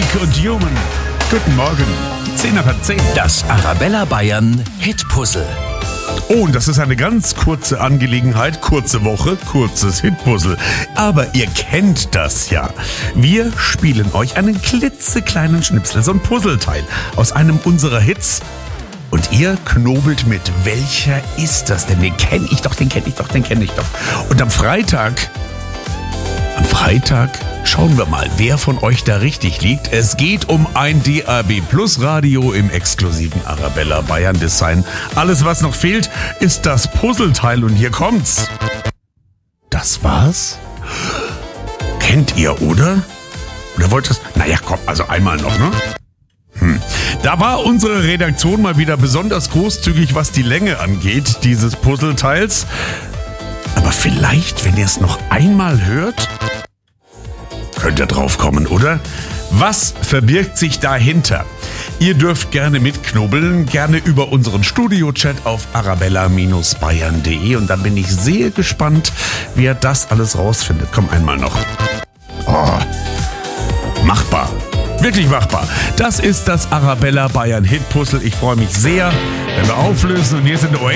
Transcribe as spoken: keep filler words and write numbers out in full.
Mike und Human. Guten Morgen. zehn nach zehn. Das Arabella Bayern Hitpuzzle. Oh, und das ist eine ganz kurze Angelegenheit. Kurze Woche, kurzes Hitpuzzle. Aber ihr kennt das ja. Wir spielen euch einen klitzekleinen Schnipsel, so ein Puzzleteil aus einem unserer Hits. Und ihr knobelt mit, welcher ist das denn? Den kenne ich doch, den kenne ich doch, den kenne ich doch. Und am Freitag, am Freitag schauen wir mal, wer von euch da richtig liegt. Es geht um ein D A B Plus Radio im exklusiven Arabella Bayern Design. Alles, was noch fehlt, ist das Puzzleteil und hier kommt's. Das war's? Kennt ihr, oder? Oder wollt ihr's? Naja, komm, also einmal noch, ne? Hm. Da war unsere Redaktion mal wieder besonders großzügig, was die Länge angeht, dieses Puzzleteils. Aber vielleicht, wenn ihr es noch einmal hört, könnt ihr drauf kommen, oder? Was verbirgt sich dahinter? Ihr dürft gerne mitknobeln, gerne über unseren Studio-Chat auf arabella Bayern punkt de und dann bin ich sehr gespannt, wer das alles rausfindet. Komm, einmal noch. Oh, machbar. Wirklich machbar. Das ist das Arabella Bayern Hitpuzzle. Ich freue mich sehr, wenn wir auflösen und hier sind Oasis.